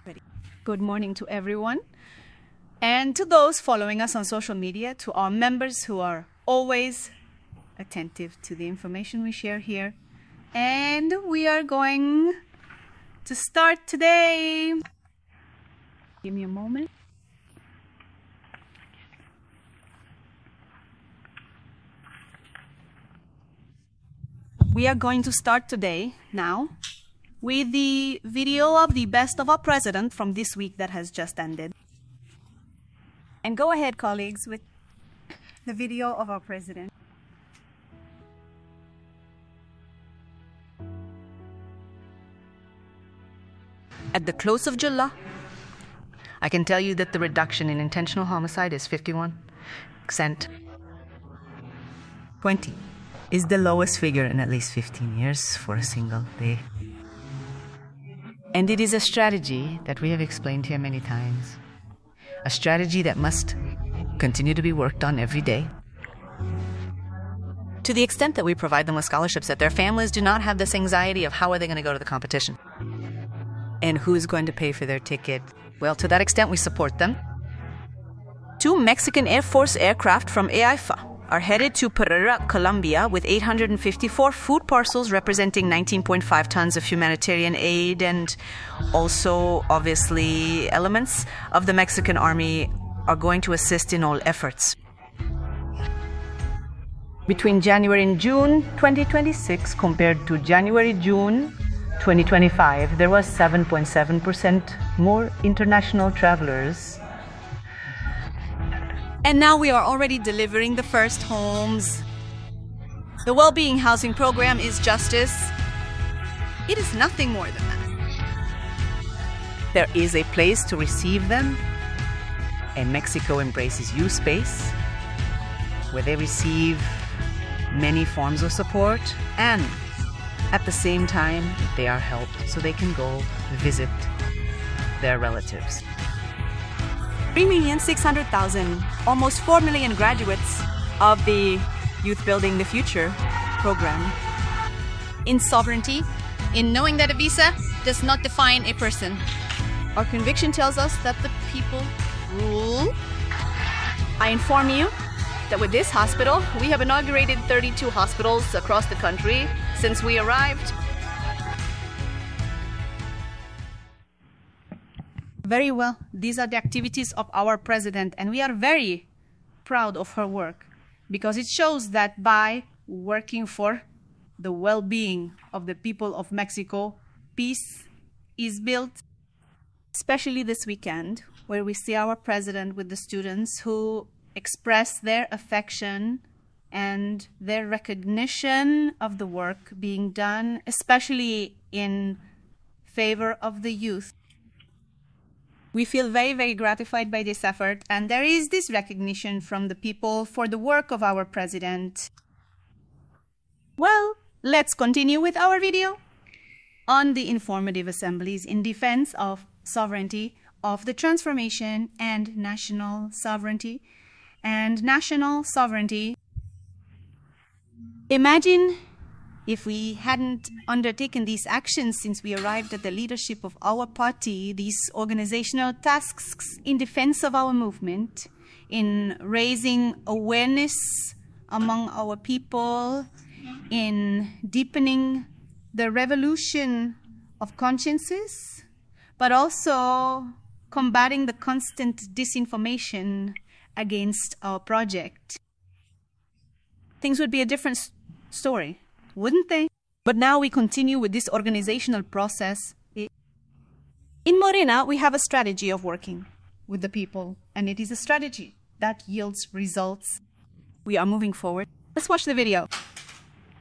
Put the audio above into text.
Good morning to everyone, and to those following us on social media, to our members who are always attentive to the information we share here. And we are going to start today. Give me a moment. We are going to start today, now, with the video of the best of our president from this week that has just ended. And go ahead, colleagues, with the video of our president. At the close of July, I can tell you that the reduction in intentional homicide is 51%. 20 is the lowest figure in at least 15 years for a single day. And it is a strategy that we have explained here many times. A strategy that must continue to be worked on every day. To the extent that we provide them with scholarships, that their families do not have this anxiety of how are they going to go to the competition. And who is going to pay for their ticket? Well, to that extent, we support them. 2 Mexican Air Force aircraft from AIFA are headed to Pereira, Colombia, with 854 food parcels representing 19.5 tons of humanitarian aid, and also, obviously, elements of the Mexican army are going to assist in all efforts. Between January and June 2026 compared to January-June 2025, there was 7.7% more international travelers. And now we are already delivering the first homes. The well-being housing program is justice. It is nothing more than that. There is a place to receive them, and Mexico embraces U-Space, where they receive many forms of support, and at the same time, they are helped so they can go visit their relatives. 3,600,000, almost 4 million graduates of the Youth Building the Future program. In sovereignty, in knowing that a visa does not define a person. Our conviction tells us that the people rule. I inform you that with this hospital, we have inaugurated 32 hospitals across the country since we arrived. Very well, these are the activities of our president, and we are very proud of her work because it shows that by working for the well-being of the people of Mexico, peace is built. Especially this weekend, where we see our president with the students who express their affection and their recognition of the work being done, especially in favor of the youth. We feel very, very gratified by this effort, and there is this recognition from the people for the work of our president. Well, let's continue with our video on the informative assemblies in defense of sovereignty, of the transformation and national sovereignty. And national sovereignty. Imagine if we hadn't undertaken these actions since we arrived at the leadership of our party, these organizational tasks in defense of our movement, in raising awareness among our people, in deepening the revolution of consciences, but also combating the constant disinformation against our project. Things would be a different story, wouldn't they? But now we continue with this organizational process. In Morena, we have a strategy of working with the people, and it is a strategy that yields results. We are moving forward. Let's watch the video.